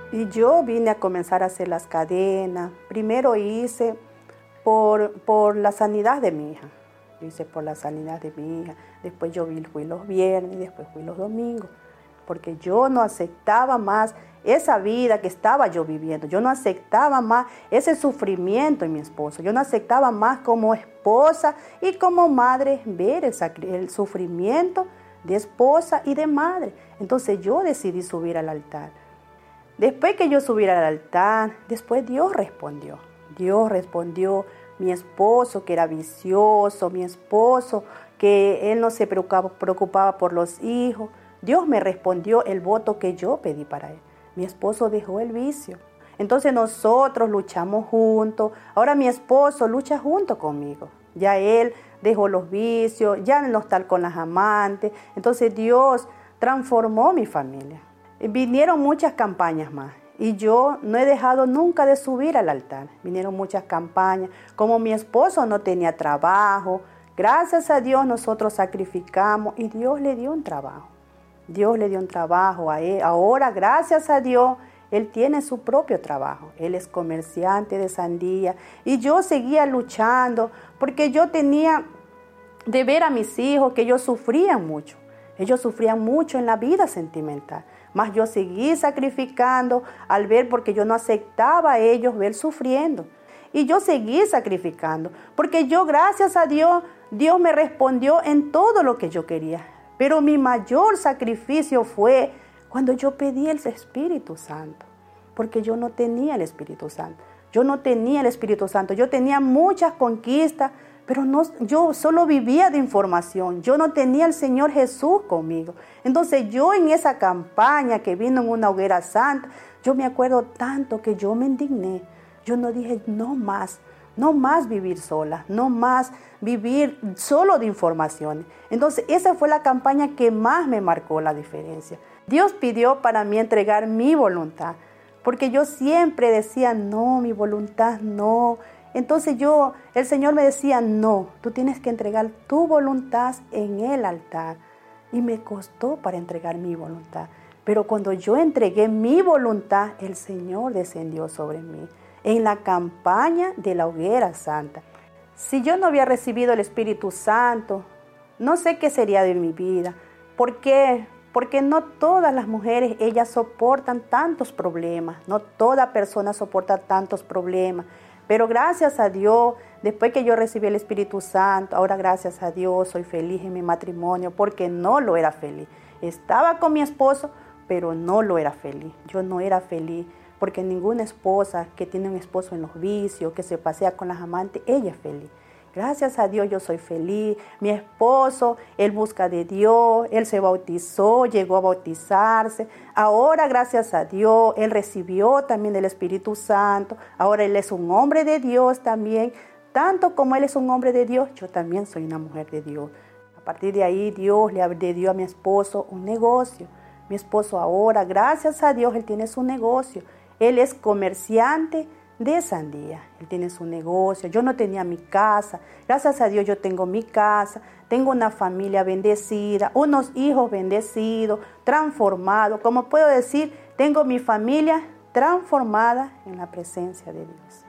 Y yo vine a comenzar a hacer las cadenas. Primero hice por la sanidad de mi hija. Yo hice por la sanidad de mi hija. Después yo fui los viernes, después fui los domingos. Porque yo no aceptaba más esa vida que estaba yo viviendo. Yo no aceptaba más ese sufrimiento en mi esposo. Yo no aceptaba más como esposa y como madre ver el sufrimiento de esposa y de madre. Entonces yo decidí subir al altar. Después que yo subiera al altar, después Dios respondió. Dios respondió. Mi esposo que era vicioso, mi esposo que él no se preocupaba por los hijos. Dios me respondió el voto que yo pedí para él. Mi esposo dejó el vicio. Entonces nosotros luchamos juntos. Ahora mi esposo lucha junto conmigo. Ya él dejó los vicios, ya no está con las amantes. Entonces Dios transformó mi familia. Vinieron muchas campañas más. Y yo no he dejado nunca de subir al altar. Vinieron muchas campañas. Como mi esposo no tenía trabajo, gracias a Dios nosotros sacrificamos y Dios le dio un trabajo. Dios le dio un trabajo a él. Ahora, gracias a Dios, él tiene su propio trabajo. Él es comerciante de sandía. Y yo seguía luchando porque yo tenía de ver a mis hijos que ellos sufrían mucho. Ellos sufrían mucho en la vida sentimental. Mas yo seguí sacrificando al ver porque yo no aceptaba a ellos ver sufriendo. Y yo seguí sacrificando porque yo, gracias a Dios, Dios me respondió en todo lo que yo quería. Pero mi mayor sacrificio fue cuando yo pedí el Espíritu Santo. Porque yo no tenía el Espíritu Santo. Yo no tenía el Espíritu Santo. Yo tenía muchas conquistas, pero yo solo vivía de información. Yo no tenía al Señor Jesús conmigo. Entonces yo en esa campaña que vino en una hoguera santa, yo me acuerdo tanto que yo me indigné. Yo no dije no más vivir sola, no más vivir solo de informaciones. Entonces esa fue la campaña que más me marcó la diferencia. Dios pidió para mí entregar mi voluntad, porque yo siempre decía no, mi voluntad no. Entonces el Señor me decía, no, tú tienes que entregar tu voluntad en el altar. Y me costó para entregar mi voluntad. Pero cuando yo entregué mi voluntad, el Señor descendió sobre mí en la campaña de la hoguera santa. Si yo no había recibido el Espíritu Santo, no sé qué sería de mi vida. ¿Por qué? Porque no todas las mujeres, ellas soportan tantos problemas. No toda persona soporta tantos problemas. Pero gracias a Dios, después que yo recibí el Espíritu Santo, ahora gracias a Dios soy feliz en mi matrimonio porque no lo era feliz. Estaba con mi esposo, pero no lo era feliz. Yo no era feliz porque ninguna esposa que tiene un esposo en los vicios, que se pasea con las amantes, ella es feliz. Gracias a Dios yo soy feliz. Mi esposo, él busca de Dios, él se bautizó, llegó a bautizarse. Ahora, gracias a Dios, él recibió también el Espíritu Santo. Ahora él es un hombre de Dios también. Tanto como él es un hombre de Dios, yo también soy una mujer de Dios. A partir de ahí, Dios le dio a mi esposo un negocio. Mi esposo ahora, gracias a Dios, él tiene su negocio. Él es comerciante de sandía. Él tiene su negocio. Yo no tenía mi casa. Gracias a Dios yo tengo mi casa. Tengo una familia bendecida, unos hijos bendecidos, transformados. Como puedo decir, tengo mi familia transformada en la presencia de Dios.